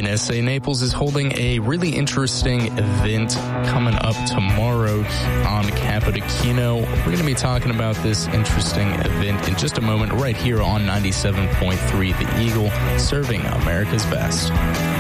NSA Naples is holding a really interesting event coming up tomorrow on Capodichino. We're going to be talking about this interesting event in just a moment right here on 97.3 The Eagle, serving America's best.